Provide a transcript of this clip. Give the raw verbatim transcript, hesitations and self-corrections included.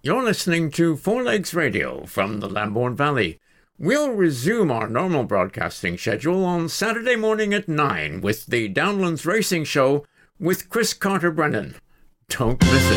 You're listening to Four Legs Radio from the Lambourne Valley. We'll resume our normal broadcasting schedule on Saturday morning at nine with the Downlands Racing Show with Chris Carter-Brennan. Don't miss it.